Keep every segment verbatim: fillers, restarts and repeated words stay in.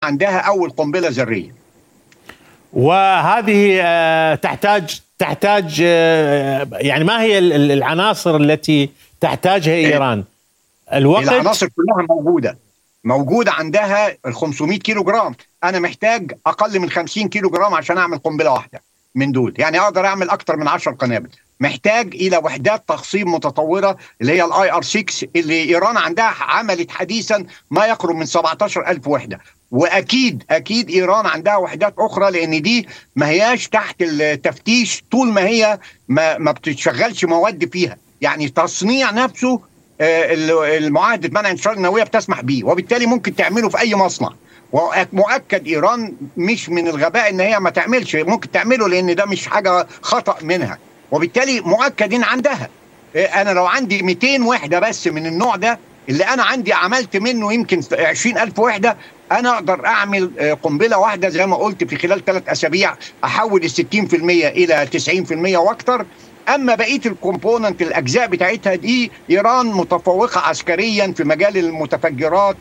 عندها أول قنبلة ذرية. وهذه تحتاج تحتاج يعني ما هي العناصر التي تحتاجها إيران؟ الوقت. العناصر كلها موجودة موجودة عندها ال خمسمائة كيلو جرام. أنا محتاج أقل من خمسين كيلو جرام عشان أعمل قنبلة واحدة من دول، يعني أقدر أعمل أكتر من عشر قنابل. محتاج إلى وحدات تخصيب متطورة اللي هي الاي ار ستة اللي إيران عندها عملت حديثا ما يقرب من سبعة عشر ألف وحدة. وأكيد أكيد إيران عندها وحدات أخرى، لأن دي ما هياش تحت التفتيش طول ما هي ما, ما بتشغلش مواد فيها. يعني تصنيع نفسه المعاهدة منع الانتشار النووية بتسمح بيه، وبالتالي ممكن تعمله في أي مصنع. ومؤكد إيران مش من الغباء إن هي ما تعملش، ممكن تعمله لأن ده مش حاجة خطأ منها، وبالتالي مؤكد إن عندها. أنا لو عندي مئتين وحدة بس من النوع ده اللي أنا عندي عملت منه يمكن عشرين ألف وحدة، أنا أقدر أعمل قنبلة واحدة زي ما قلت في خلال ثلاث أسابيع أحول الستين في المية إلى تسعين في المية وأكتر. أما بقية الكومبوننت الأجزاء بتاعتها دي إيران متفوقة عسكريا في مجال المتفجرات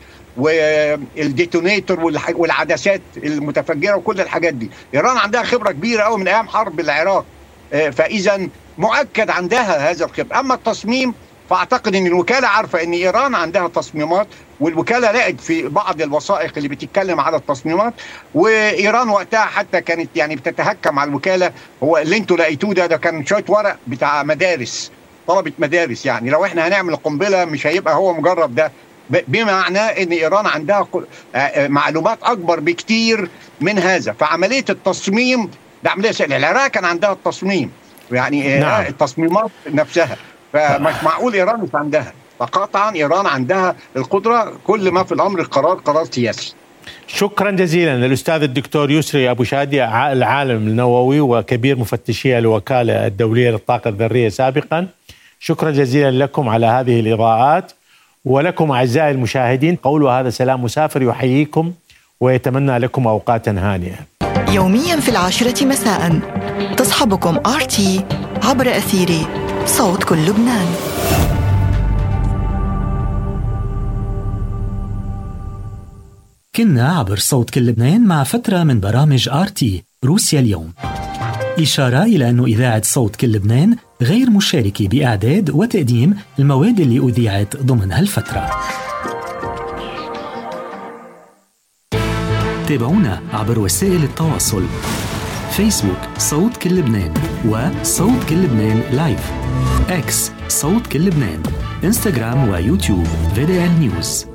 والديتونيتور والعدسات المتفجرة وكل الحاجات دي. إيران عندها خبرة كبيرة قوي من أيام حرب العراق، فإذا مؤكد عندها هذا الخبرة. أما التصميم فأعتقد أن الوكالة عارفة أن إيران عندها تصميمات، والوكالة لقت في بعض الوثائق اللي بتتكلم على التصميمات، وإيران وقتها حتى كانت يعني بتتهكم على الوكالة. هو اللي انتوا لقيتوه ده ده كان شوية ورق بتاع مدارس، طلبة مدارس. يعني لو احنا هنعمل قنبلة مش هيبقى هو مجرد ده، بمعنى أن إيران عندها معلومات أكبر بكتير من هذا. فعملية التصميم ده عملية سهلة. العراق كان عندها التصميم، يعني نعم. التصميمات نفسها، فمش معقول إيران مش عندها. فقطعا إيران عندها القدرة. كل ما في الأمر القرار قرار سياسي. شكرا جزيلا للأستاذ الدكتور يسري أبو شادي، العالم النووي وكبير مفتشي الوكالة الدولية للطاقة الذرية سابقا. شكرا جزيلا لكم على هذه الإضاءات، ولكم أعزائي المشاهدين قول وهذا سلام مسافر يحييكم ويتمنى لكم أوقاتا هانئة. يوميا في العاشرة مساء تصحبكم آر تي عبر أثير صوت كل لبنان. كنا عبر صوت كل لبنان مع فترة من برامج آر تي روسيا اليوم. إشارة إلى أن إذاعة صوت كل لبنان غير مشاركة بإعداد وتقديم المواد اللي أذيعت ضمن هالفترة. تابعونا عبر وسائل التواصل: فيسبوك صوت كل لبنان، وصوت كل لبنان لايف، اكس صوت كل لبنان، انستغرام ويوتيوب في دي إل نيوز.